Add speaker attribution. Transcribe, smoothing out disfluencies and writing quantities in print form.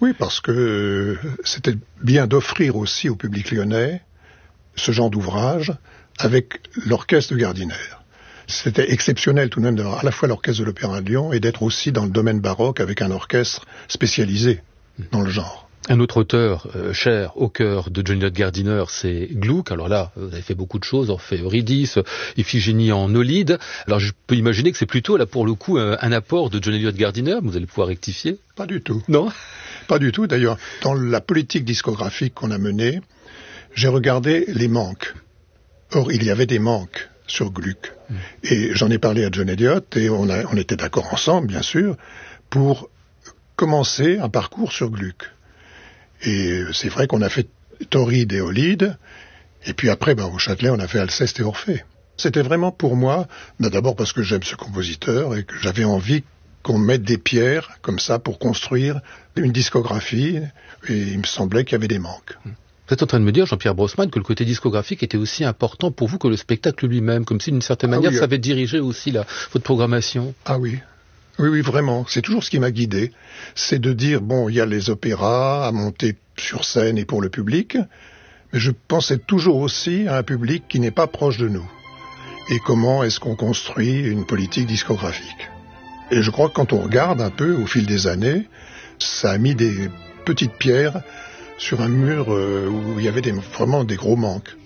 Speaker 1: Oui, parce que c'était bien d'offrir aussi au public lyonnais ce genre d'ouvrage avec l'orchestre de Gardiner. C'était exceptionnel tout de même d'avoir à la fois l'orchestre de l'Opéra de Lyon et d'être aussi dans le domaine baroque avec un orchestre spécialisé dans le genre.
Speaker 2: Un autre auteur cher au cœur de Johnny Lloyd Gardiner, c'est Gluck. Alors là, vous avez fait beaucoup de choses, Orphée Eurydice, Iphigénie en Aulide. Alors je peux imaginer que c'est plutôt là pour le coup un apport de Johnny Lloyd Gardiner. Vous allez pouvoir rectifier?
Speaker 1: Pas du tout.
Speaker 2: Non?
Speaker 1: Pas du tout. D'ailleurs, dans la politique discographique qu'on a menée, j'ai regardé les manques. Or, il y avait des manques sur Gluck. Et j'en ai parlé à John Elliott et on était d'accord ensemble, bien sûr, pour commencer un parcours sur Gluck. Et c'est vrai qu'on a fait Tauride et Aulide, et puis après, au Châtelet, on a fait Alceste et Orphée. C'était vraiment pour moi, d'abord parce que j'aime ce compositeur et que j'avais envie qu'on mette des pierres comme ça pour construire une discographie, et il me semblait qu'il y avait des manques.
Speaker 2: Vous êtes en train de me dire, Jean-Pierre Brossman, que le côté discographique était aussi important pour vous que le spectacle lui-même, comme si d'une certaine manière ça avait dirigé aussi votre programmation.
Speaker 1: Ah oui. Oui, vraiment. C'est toujours ce qui m'a guidé. C'est de dire, il y a les opéras à monter sur scène et pour le public, mais je pensais toujours aussi à un public qui n'est pas proche de nous. Et comment est-ce qu'on construit une politique discographique? Et je crois que quand on regarde un peu au fil des années, ça a mis des petites pierres sur un mur où il y avait vraiment des gros manques.